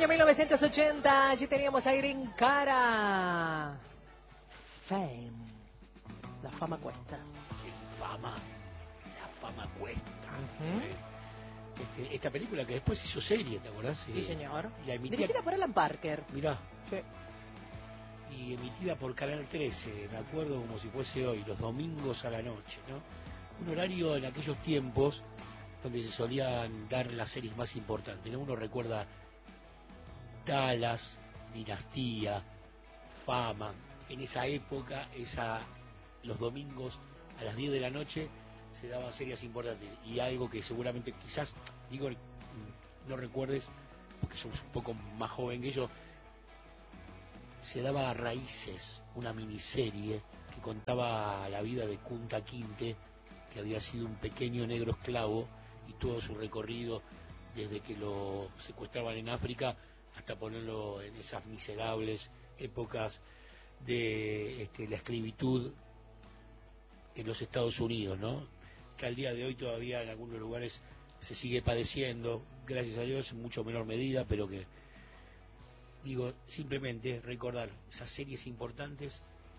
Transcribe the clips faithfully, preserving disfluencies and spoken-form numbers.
año mil novecientos ochenta, allí teníamos a Irene Cara. Fame. La fama cuesta. Fama. La fama cuesta. Uh-huh. ¿Eh? Este, esta película que después hizo serie, ¿te acordás? Sí, eh, señor. La emitía... Dirigida por Alan Parker. Mirá. Sí. Y emitida por Canal trece, me acuerdo como si fuese hoy, los domingos a la noche, ¿no? Un horario en aquellos tiempos donde se solían dar las series más importantes, ¿no? Uno recuerda Dallas, Dinastía, Fama. En esa época, esa, los domingos a las diez de la noche se daban series importantes. Y algo que seguramente quizás, digo, no recuerdes, porque sos un poco más joven que yo, se daba Raíces, una miniserie que contaba la vida de Kunta Kinte, que había sido un pequeño negro esclavo, y todo su recorrido desde que lo secuestraban en África hasta ponerlo en esas miserables épocas de este, la esclavitud en los Estados Unidos, ¿no? Que al día de hoy todavía en algunos lugares se sigue padeciendo, gracias a Dios en mucho menor medida, pero que, digo, simplemente recordar esas series importantes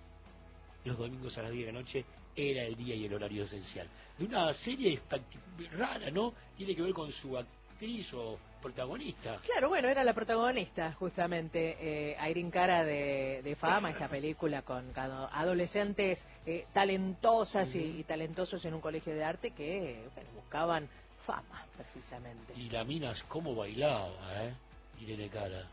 los domingos a las diez de la noche era el día y el horario esencial. De una serie rara, ¿no? Tiene que ver con su actriz o protagonista. Claro, bueno, era la protagonista, justamente, eh, Irene Cara de, de Fama, esta película con adolescentes eh, talentosas uh-huh. y, y talentosos en un colegio de arte que, bueno, buscaban fama, precisamente. Y la mina, cómo bailaba, ¿eh? Irene Cara.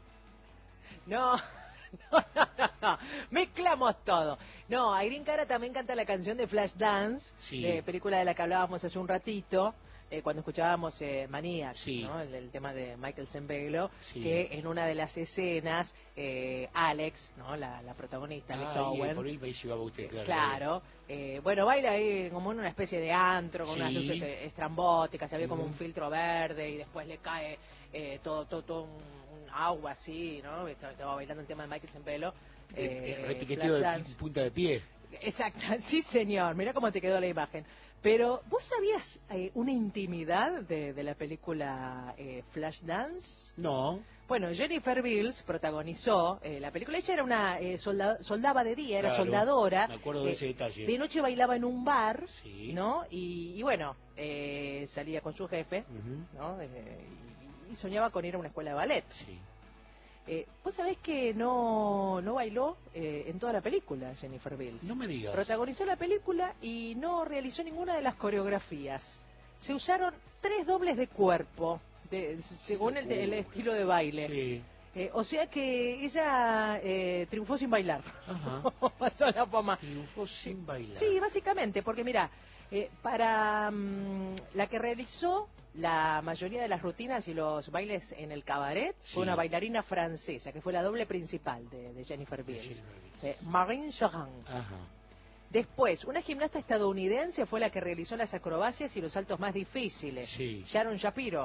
No... No, no, no, no, mezclamos todo. No, Irene Cara también canta la canción de Flashdance, sí. eh, película de la que hablábamos hace un ratito, eh, cuando escuchábamos eh, Maniac, sí. ¿no? el, el tema de Michael Zembello, sí. que en una de las escenas, eh, Alex, ¿no? la, la protagonista, Alex ah, Owen, por ahí me llevaba usted, claro. Claro, eh, bueno, baila ahí como en una especie de antro, con sí. unas luces estrambóticas, había uh-huh. como un filtro verde y después le cae eh, todo, todo, todo un, un agua así, ¿no? Estaba bailando el tema de Michael Zembello. Eh, eh, repiqueteo de pi- punta de pie. Exacto, sí señor, mira cómo te quedó la imagen. Pero, ¿vos sabías eh, una intimidad de, de la película eh, Flashdance? No. Bueno, Jennifer Beals protagonizó eh, la película. Ella era una eh, solda, soldaba de día, era claro, soldadora. Me acuerdo de eh, ese detalle. De noche bailaba en un bar, sí. ¿no? Y, y bueno, eh, salía con su jefe, uh-huh. ¿no? Eh, y, y soñaba con ir a una escuela de ballet. Sí. Eh, ¿Vos sabés que no, no bailó eh, en toda la película Jennifer Beals? No me digas. Protagonizó la película y no realizó ninguna de las coreografías. Se usaron tres dobles de cuerpo, de, según el, el estilo de baile. Sí. Eh, o sea que ella eh, triunfó sin bailar. Ajá. Pasó la fama. Triunfó sin bailar. Sí, básicamente, porque mira, eh, para um, la que realizó la mayoría de las rutinas y los bailes en el cabaret, sí. fue una bailarina francesa, que fue la doble principal de, de Jennifer Beals, eh, Marine Charan. Ajá. Después, una gimnasta estadounidense fue la que realizó las acrobacias y los saltos más difíciles, sí. Sharon Shapiro.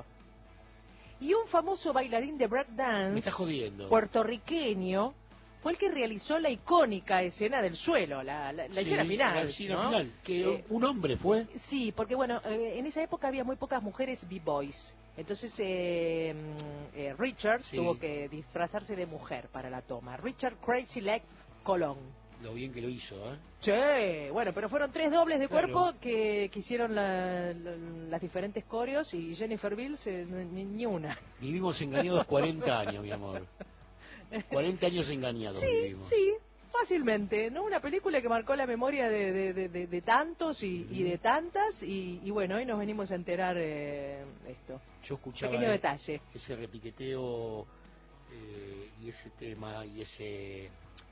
Y un famoso bailarín de breakdance, Me está jodiendo, puertorriqueño, fue el que realizó la icónica escena del suelo, la, la, la sí, escena final. La escena ¿no? final, que eh, un hombre fue. Sí, porque bueno, eh, en esa época había muy pocas mujeres b-boys. Entonces eh, eh, Richard sí. tuvo que disfrazarse de mujer para la toma. Richard Crazy Legs Colón. Lo bien que lo hizo, ¿eh? Sí, bueno, pero fueron tres dobles de claro. cuerpo que, que hicieron la, la, las diferentes coreos y Jennifer Beals eh, ni, ni una. Vivimos engañados cuarenta años, mi amor. cuarenta años engañados sí, vivimos. Sí, fácilmente, ¿no? Una película que marcó la memoria de, de, de, de, de tantos y, mm. y de tantas y, y bueno, hoy nos venimos a enterar eh, esto. Yo escuchaba Pequeño el, detalle. ese repiqueteo eh, y ese tema y ese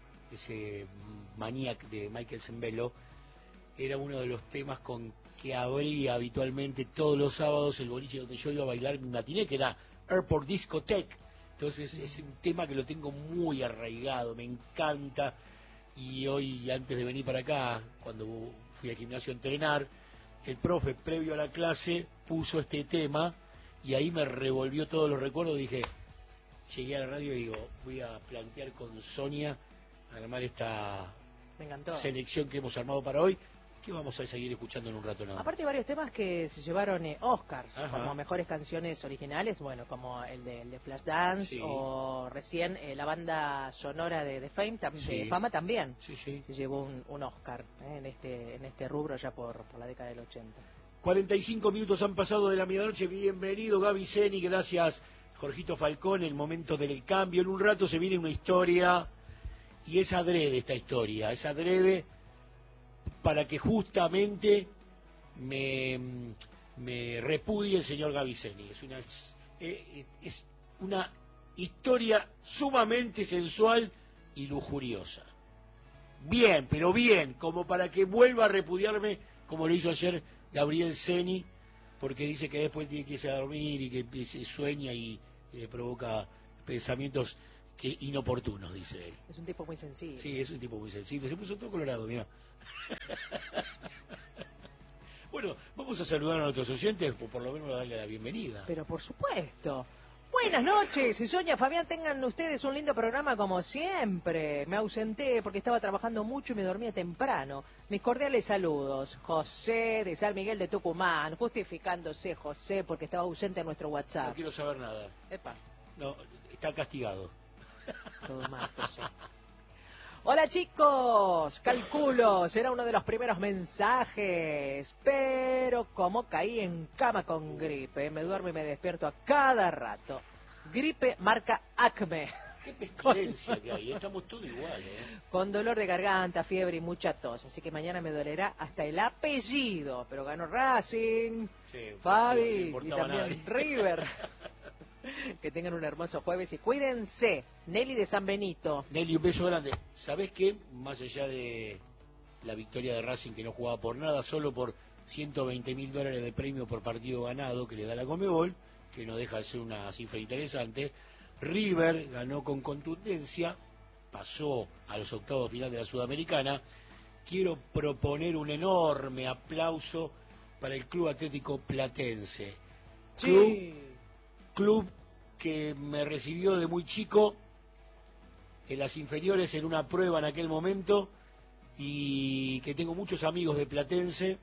ese Maniac de Michael Zembello era uno de los temas con que abría habitualmente todos los sábados el boliche donde yo iba a bailar mi matiné, que era Airport Discotheque. Entonces es un tema que lo tengo muy arraigado, me encanta. Y hoy, antes de venir para acá, cuando fui al gimnasio a entrenar, el profe, previo a la clase, puso este tema y ahí me revolvió todos los recuerdos. Dije, llegué a la radio y digo, voy a plantear con Sonia armar esta me encantó. selección que hemos armado para hoy. que vamos a seguir escuchando en un rato nada más. Aparte, varios temas que se llevaron eh, Oscars, Ajá. como mejores canciones originales, bueno, como el de, el de Flashdance, Sí. o recién eh, la banda sonora de, de, Fame, tam, Sí. de Fama también Sí, sí. se llevó un, un Oscar eh, en este en este rubro ya por, por la década del ochenta. cuarenta y cinco minutos han pasado de la medianoche. Bienvenido, Gaby Zeni. Gracias, Jorgito Falcón. El momento del cambio. En un rato se viene una historia, y es adrede esta historia. Es adrede para que justamente me, me repudie el señor Gaby Zeni. Es una, eh, es una historia sumamente sensual y lujuriosa. Bien, pero bien, como para que vuelva a repudiarme, como lo hizo ayer Gabriel Zeni, porque dice que después tiene que irse a dormir y que se sueña y le provoca pensamientos que inoportunos, dice él. Es un tipo muy sensible. Sí, es un tipo muy sensible. Se puso todo colorado, mira. Bueno, vamos a saludar a nuestros oyentes, o por lo menos a darle la bienvenida. Pero por supuesto. Buenas noches, y Sonia, Fabián, tengan ustedes un lindo programa como siempre. Me ausenté porque estaba trabajando mucho y me dormía temprano. Mis cordiales saludos. José de San Miguel de Tucumán, justificándose José porque estaba ausente en nuestro WhatsApp. No quiero saber nada. Epa. No, está castigado. Todo mal, José. Hola chicos, calculo, será uno de los primeros mensajes, pero como caí en cama con gripe, me duermo y me despierto a cada rato. Gripe marca Acme. Qué pestilencia que hay, estamos todos iguales, ¿eh? Con dolor de garganta, fiebre y mucha tos, así que mañana me dolerá hasta el apellido, pero ganó Racing, Sí, Fabi no y también nadie. River. Que tengan un hermoso jueves y cuídense. Nelly de San Benito. Nelly, un beso grande. ¿Sabés qué? Más allá de la victoria de Racing, que no jugaba por nada, solo por ciento veinte mil dólares de premio por partido ganado que le da la Conmebol, que no deja de ser una cifra interesante, River ganó con contundencia, pasó a los octavos final de la Sudamericana. Quiero proponer un enorme aplauso para el Club Atlético Platense. Sí. Club, club que me recibió de muy chico en las inferiores en una prueba en aquel momento, y que tengo muchos amigos de Platense,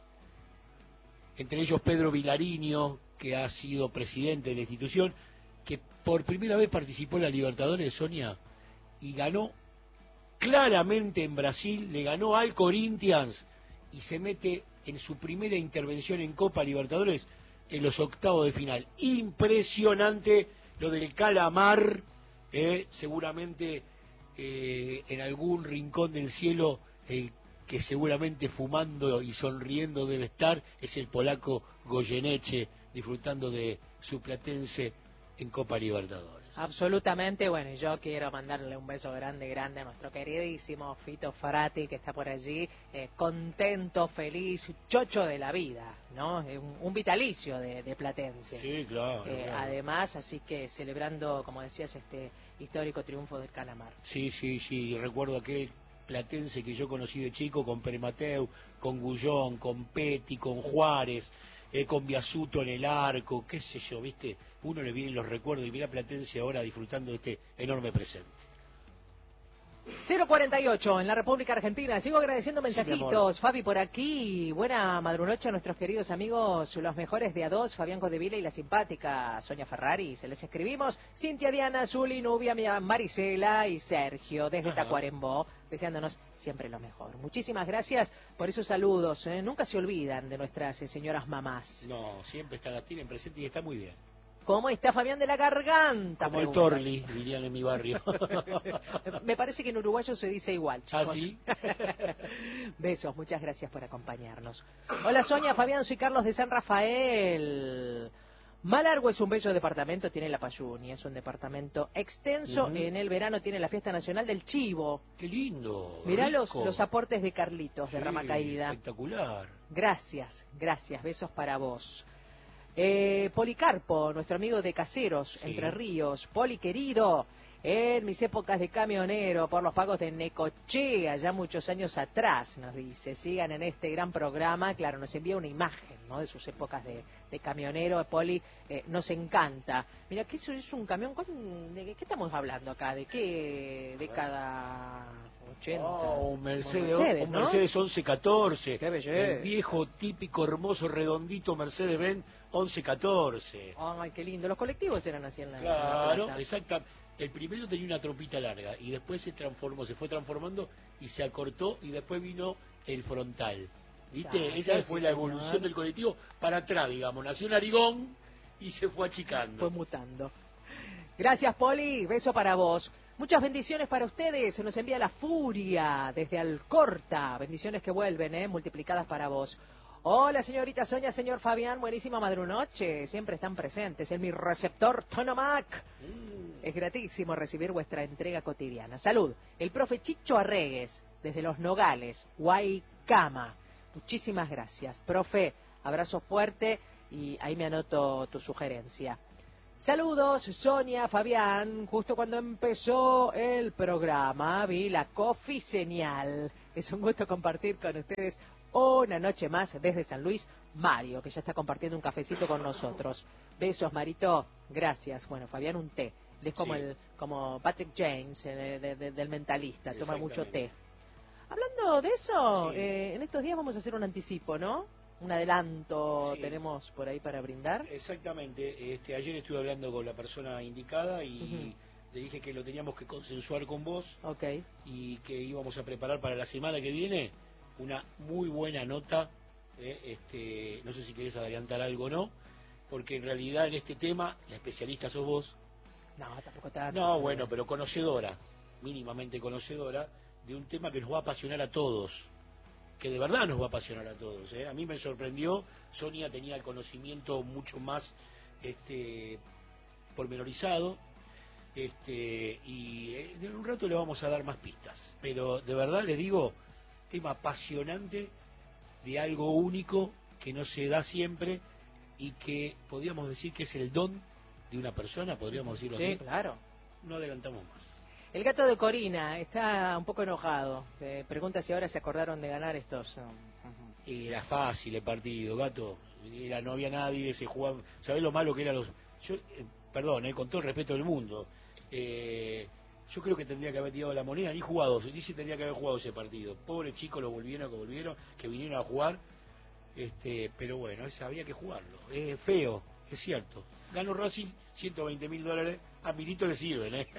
entre ellos Pedro Vilariño, que ha sido presidente de la institución, que por primera vez participó en la Libertadores de Sonia y ganó claramente en Brasil, le ganó al Corinthians y se mete en su primera intervención en Copa Libertadores en los octavos de final. Impresionante lo del Calamar, eh, seguramente eh, en algún rincón del cielo el que seguramente fumando y sonriendo debe estar es el polaco Goyeneche, disfrutando de su Platense en Copa Libertadores. Absolutamente, bueno, y yo quiero mandarle un beso grande, grande a nuestro queridísimo Fito Frati, que está por allí, eh, contento, feliz, chocho de la vida, ¿no? Eh, un, un vitalicio de, de Platense. Sí, claro, Eh, claro. Además, así que celebrando, como decías, este histórico triunfo del Calamar. Sí, sí, sí, recuerdo aquel Platense que yo conocí de chico con Premateu, con Gullón, con Petty, con Juárez, eh, con Biasuto en el arco, qué sé yo, viste, uno le vienen los recuerdos y mira Platense ahora disfrutando de este enorme presente. cero cuarenta y ocho en la República Argentina. Sigo agradeciendo mensajitos. Sí, Fabi por aquí. Buena madrunoche a nuestros queridos amigos, los mejores de A dos, Fabián Codevila y la simpática Sonia Ferrari. Se les escribimos. Cintia, Diana, Zuli, Nubia, Marisela y Sergio desde Ajá. Tacuarembó, deseándonos siempre lo mejor. Muchísimas gracias por esos saludos. ¿eh? Nunca se olvidan de nuestras eh, señoras mamás. No, siempre están, las tienen presente y está muy bien. ¿Cómo está Fabián de la Garganta? Como el Pregunta. Torli, dirían en mi barrio. Me parece que en uruguayo se dice igual, chicos. ¿Ah, sí? Besos, muchas gracias por acompañarnos. Hola Sonia, Fabián, soy Carlos de San Rafael. Malargo es un bello departamento, tiene La Payuni, es un departamento extenso. Uh-huh. En el verano tiene la fiesta nacional del chivo. Qué lindo. Mirá los, rico. los aportes de Carlitos de Sí, Rama Caída. espectacular. Gracias, gracias, besos para vos. Eh, Policarpo, nuestro amigo de Caseros, Sí. Entre Ríos. Poli querido, en mis épocas de camionero por los pagos de Necochea, ya muchos años atrás, nos dice. Sigan en este gran programa. Claro, nos envía una imagen, ¿no?, de sus épocas de, de camionero, Poli, eh, nos encanta. Mira, que eso es un camión, ¿de qué estamos hablando acá? ¿De qué década? ochenta. Oh, un Mercedes, Mercedes, un ¿no? Mercedes once catorce. Qué belleza. El viejo, típico, hermoso, redondito Mercedes-Benz once catorce. Ay, qué lindo. Los colectivos eran así en la Claro, en La exacto. El primero tenía una trompita larga y después se transformó, se fue transformando y se acortó y después vino el frontal. ¿Viste? Exacto, Esa fue sí, la señor. evolución del colectivo para atrás, digamos. Nació Narigón y se fue achicando. Fue mutando. Gracias, Poli. Beso para vos. Muchas bendiciones para ustedes. Se nos envía la furia desde Alcorta. Bendiciones que vuelven, ¿eh? Multiplicadas para vos. Hola, señorita Sonia, señor Fabián. Buenísima madrunoche. Siempre están presentes en mi receptor Tonomac. Mm. Es gratísimo recibir vuestra entrega cotidiana. Salud. El profe Chicho Arregues, desde Los Nogales, Guaycama. Muchísimas gracias, profe. Abrazo fuerte y ahí me anoto tu sugerencia. Saludos, Sonia, Fabián. Justo cuando empezó el programa vi la Coffee Señal. Es un gusto compartir con ustedes una noche más desde San Luis. Mario, que ya está compartiendo un cafecito con nosotros. Besos, Marito. Gracias. Bueno, Fabián, un té. Él es como, sí. el, como Patrick James, eh, de, de, del Mentalista. Toma mucho té. Hablando de eso, sí. eh, en estos días vamos a hacer un anticipo, ¿no? Un adelanto sí. tenemos por ahí para brindar. Exactamente. Este, ayer estuve hablando con la persona indicada y uh-huh. le dije que lo teníamos que consensuar con vos. Okay. Y que íbamos a preparar para la semana que viene una muy buena nota. Eh, este, no sé si querés adelantar algo o no, porque en realidad en este tema la especialista sos vos. No, tampoco tanto. No, bueno, pero conocedora, mínimamente conocedora, de un tema que nos va a apasionar a todos, que de verdad nos va a apasionar a todos. ¿eh? A mí me sorprendió, Sonia tenía el conocimiento mucho más este, pormenorizado, este, y en un rato le vamos a dar más pistas. Pero de verdad les digo, tema apasionante de algo único que no se da siempre y que podríamos decir que es el don de una persona, podríamos decirlo sí, así. Sí, claro. No adelantamos más. El gato de Corina está un poco enojado. Eh, pregunta si ahora se acordaron de ganar estos. Um, uh-huh. Era fácil el partido, gato. Era, no había nadie, se jugaba. ¿Sabés lo malo que eran los.? Yo, eh, perdón, eh, con todo el respeto del mundo. Eh, yo creo que tendría que haber tirado la moneda, ni jugado. Dice tendría que haber jugado ese partido. Pobre chico, lo volvieron, que volvieron, que vinieron a jugar. Este, pero bueno, ese había que jugarlo. Es feo, es cierto. Ganó Racing, ciento veinte mil dólares. A Milito le sirven, ¿eh?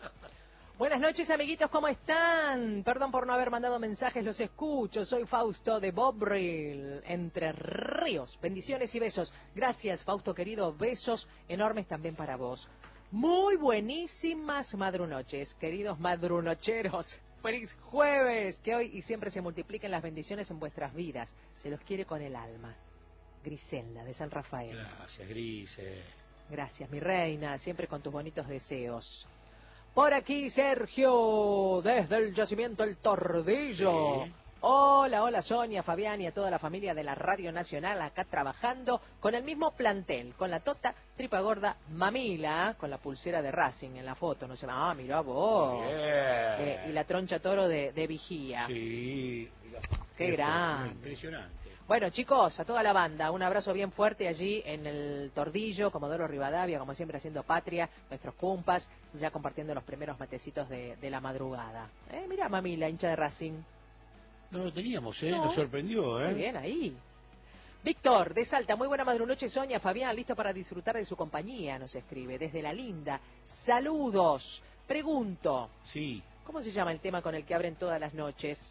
Buenas noches, amiguitos, ¿cómo están? Perdón por no haber mandado mensajes, los escucho. Soy Fausto de Bobril, Entre Ríos. Bendiciones y besos. Gracias, Fausto querido. Besos enormes también para vos. Muy buenísimas madrunoches, queridos madrunocheros. Feliz jueves, que hoy y siempre se multipliquen las bendiciones en vuestras vidas. Se los quiere con el alma. Griselda, de San Rafael. Gracias, Grise. Gracias, mi reina, siempre con tus bonitos deseos. Por aquí, Sergio, desde el yacimiento El Tordillo. Sí. Hola, hola, Sonia, Fabián y a toda la familia de la Radio Nacional, acá trabajando con el mismo plantel, con la tota, tripa gorda, mamila, con la pulsera de Racing en la foto, no sé, ah, mirá vos. Eh, y la troncha toro de, de vigía. Sí. Qué grande. Impresionante. Bueno, chicos, a toda la banda, un abrazo bien fuerte allí en el Tordillo, Comodoro Rivadavia, como siempre haciendo patria, nuestros cumpas, ya compartiendo los primeros matecitos de, de la madrugada. Eh, mirá, mami, la hincha de Racing. No lo teníamos, ¿eh? No. Nos sorprendió, ¿eh? Muy bien, ahí. Víctor, de Salta, muy buena madrunoche, Sonia, Fabián, listo para disfrutar de su compañía, nos escribe, desde La Linda. Saludos. Pregunto. Sí. ¿Cómo se llama el tema con el que abren todas las noches?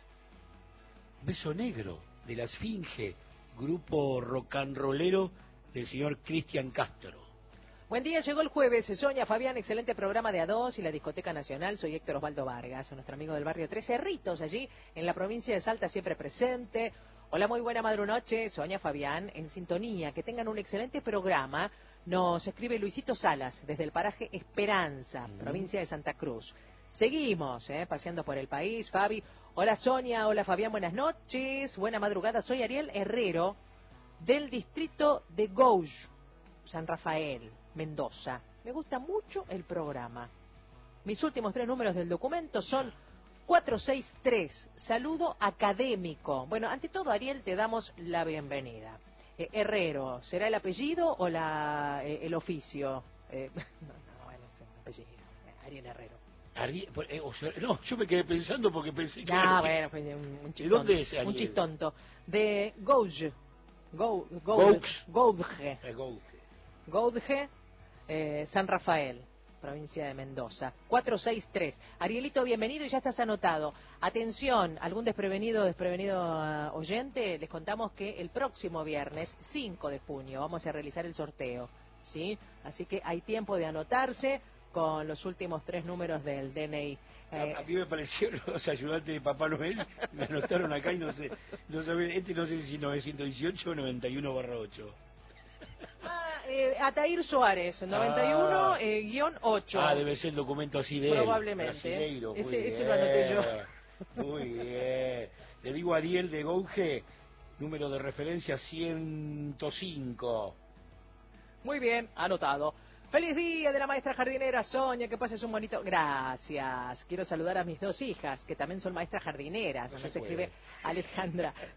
Beso Negro, de La Esfinge, grupo rock and rollero del señor Cristian Castro. Buen día, llegó el jueves. Sonia, Fabián, excelente programa de A dos y la Discoteca Nacional. Soy Héctor Osvaldo Vargas, nuestro amigo del barrio Tres Cerritos, allí en la provincia de Salta, siempre presente. Hola, muy buena madrunoche. Sonia, Fabián, en sintonía. Que tengan un excelente programa. Nos escribe Luisito Salas, desde el paraje Esperanza, mm. provincia de Santa Cruz. Seguimos, eh, paseando por el país, Fabi. Hola, Sonia. Hola, Fabián. Buenas noches. Buena madrugada. Soy Ariel Herrero, del distrito de Gouge, San Rafael, Mendoza. Me gusta mucho el programa. Mis últimos tres números del documento son cuatro seis tres. Saludo académico. Bueno, ante todo, Ariel, te damos la bienvenida. Eh, Herrero, ¿será el apellido o la eh, el oficio? Eh, no, no, bueno, es el apellido. Eh, Ariel Herrero. Ariel, eh, o sea, no, yo me quedé pensando porque pensé que... Ah, bueno, fue un, un ¿De dónde es Un Ariel? chistonto. De Gouge. Gou- Gouge. Gaux. Gouge. Eh, Gouge. Gouge, eh, San Rafael, provincia de Mendoza. cuatro seis tres. Arielito, bienvenido y ya estás anotado. Atención, algún desprevenido desprevenido uh, oyente, les contamos que el próximo viernes, cinco de junio, vamos a realizar el sorteo, ¿sí? Así que hay tiempo de anotarse con los últimos tres números del D N I. Eh, A, a mí me parecieron los ayudantes de Papá Noel, me anotaron acá y no sé, no sé, este no sé si novecientos dieciocho o noventa y uno barra ocho. ah, eh, Atair Suárez, noventa y uno Ah. eh, guión ocho. Ah, debe ser el documento así de él. Probablemente. Brasileiro, muy Ese, ese bien. lo anoté yo. Muy bien. Le digo a Ariel de Gouge, número de referencia ciento cinco. Muy bien, anotado. Feliz día de la maestra jardinera Sonia, que pases un bonito... Gracias. Quiero saludar a mis dos hijas, que también son maestras jardineras. No Nos se puede. escribe Alejandra.